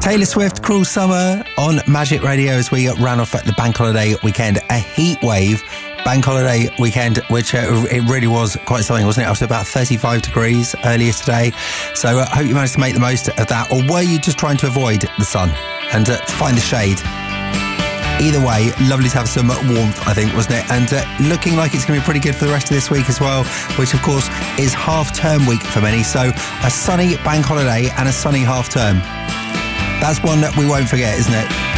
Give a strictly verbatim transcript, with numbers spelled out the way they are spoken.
Taylor Swift, Cruel Summer on Magic Radio as we ran off at the bank holiday weekend. A heat wave bank holiday weekend, which uh, it really was quite something, wasn't it? It was about thirty-five degrees earlier today. So I uh, hope you managed to make the most of that. Or were you just trying to avoid the sun and uh, find the shade? Either way, lovely to have some warmth, I think, wasn't it? And uh, looking like it's going to be pretty good for the rest of this week as well, which, of course, is half-term week for many. So a sunny bank holiday and a sunny half-term. That's one that we won't forget, isn't it?